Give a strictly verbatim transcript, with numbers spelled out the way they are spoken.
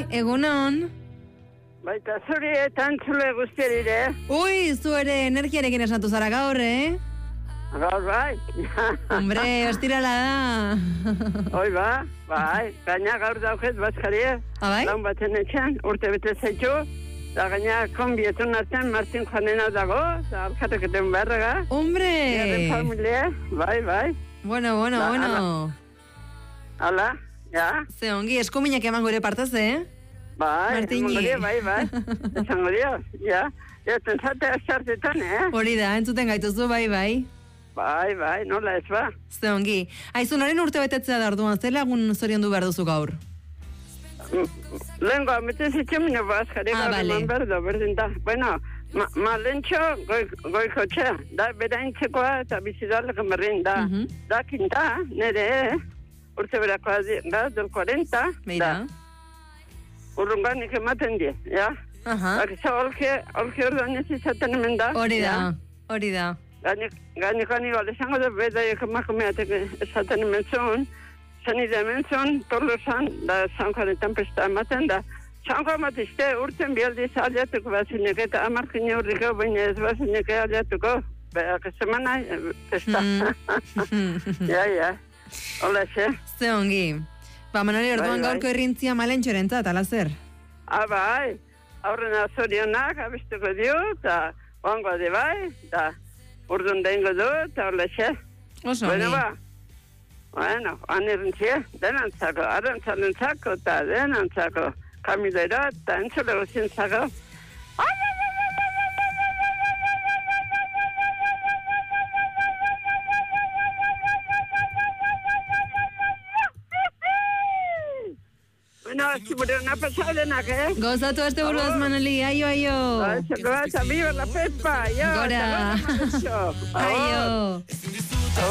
egunon. Baita zuri eta entzule guztiarire. Ui, zu ere energiarekin esnatu zara gaur, eh? Gaur bai. Hombre, ostirala da. Hoi ba, bai. Gaina gaur dauket bazkarie. Abai? Laun baten etxean, urte bete zaitu. Da gaina konbietun artean Martin Juanena dago, da alkateketen beharraga. Hombre! Garen familia, bai, bai. Bueno, bueno, ba, bueno. Ala, ala, ja. Ze ongi, eskuminak eman gure partez, eh? Bai, Martini. esango dio, bai, bai. Esango dio, ja. Ja, tentzate asartetan, eh? Hori da, entzuten gaituzu, bai, bai. Bai, bai, nola ez ba. Ze ongi. Aizu, noren urte betetzea da orduan, zer lagun zorion du behar duzu gaur? Lehenko, ameten zitxemine bazkari Ah, gaur vale. eman berdo, berdin da. Bueno, ma, ma lentxo goi, goiko txea, da beraintzekoa eta bizidaleko berrin da. Mhm. Da kinta, nire, urte berakoa di- da, del cuarenta, Beira. da. Urrunganik ematen die, ja. Aha. Akiza olke, olke orduan ez izaten hemen da. Hori da, ja. hori da. Gainik, gainik gani gale esango da, bedaiek emakumeatek esaten hemen zuen, zenide hemen zuen, torlo zan, da zanjoanetan pesta ematen da. Zanjoa matizte urten bialdiz aliatuko bazinek eta amarkin eurriko, baina ez bazinek aliatuko. Beak semana, pesta. Ja, ja. Hola, xe. Ze ongi. Ba, Manoli, orduan Bai, bai. gaurko errintzia malentxorentzat, ala zer? Ah, bai. Aurrena zorionak abestuko dio, eta oango de bai, eta urdun dengo du, eta hola, xe. Oso Bueno, ongi. ba. Bueno, anirentzia, denantzako, arantzalentzako, eta denantzako, kamilera, eta entzule gozientzako. Bueno, zibure una pasada denak, eh? Gozatu aste buruaz, Manoli, aio, aio. Ay, se lo vas a viva la Pepa, ya. Gora. Aio. Aio.